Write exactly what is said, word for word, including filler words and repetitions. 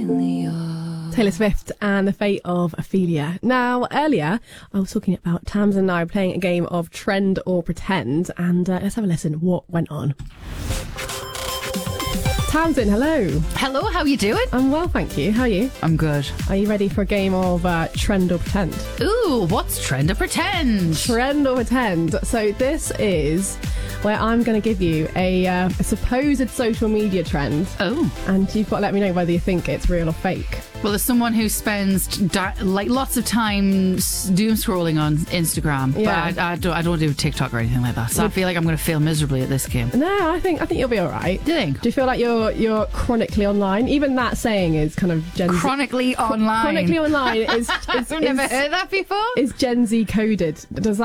Ophelia. Taylor Swift and the fate of Ophelia. Now, earlier, I was talking about Tamsin and I playing a game of Trend or Pretend, and uh, let's have a listen what went on. Tamsin, hello. Hello, how you doing? I'm well, thank you. How are you? I'm good. Are you ready for a game of uh, Trend or Pretend? Ooh, what's Trend or Pretend? Trend or Pretend. So this is where I'm going to give you a, uh, a supposed social media trend. Oh. And you've got to let me know whether you think it's real or fake. Well, as someone who spends di- like lots of time s- doom scrolling on Instagram, Yeah. but I, I, don't, I don't do TikTok or anything like that, so I feel like I'm going to fail miserably at this game. No, I think I think you'll be all right. Do you think? Do you feel like you're you're chronically online? Even that saying is kind of Gen Z. Chronically online. Chronically online is, is, I've is, never heard that before. is Gen Z coded. Does that